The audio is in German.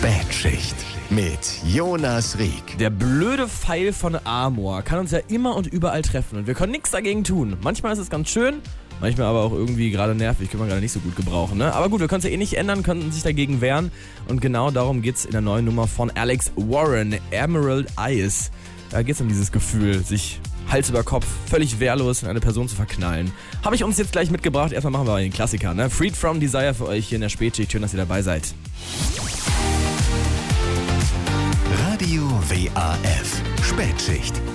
Spätschicht mit Jonas Rieck. Der blöde Pfeil von Amor kann uns ja immer und überall treffen und wir können nichts dagegen tun. Manchmal ist es ganz schön, manchmal aber auch irgendwie gerade nervig, können wir gerade nicht so gut gebrauchen, ne? Aber gut, wir können es ja eh nicht ändern, können sich dagegen wehren und genau darum geht's in der neuen Nummer von Alex Warren, Emerald Eyes. Da geht's um dieses Gefühl, sich Hals über Kopf, völlig wehrlos in eine Person zu verknallen. Habe ich uns jetzt gleich mitgebracht, erstmal machen wir den Klassiker, ne? Freed from Desire für euch hier in der Spätschicht, schön, dass ihr dabei seid. Radio WAF Spätschicht.